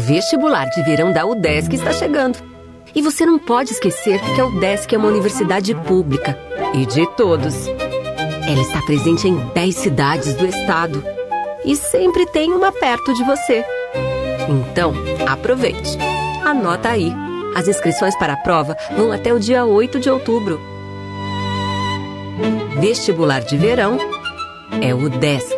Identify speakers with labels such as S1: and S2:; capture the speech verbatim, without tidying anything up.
S1: vestibular de verão da UDESC está chegando. E você não pode esquecer que a UDESC é uma universidade pública e de todos. Ela está presente em dez cidades do estado e sempre tem uma perto de você. Então, aproveite. Anota aí. As inscrições para a prova vão até o dia oito de outubro. Vestibular de verão é UDESC.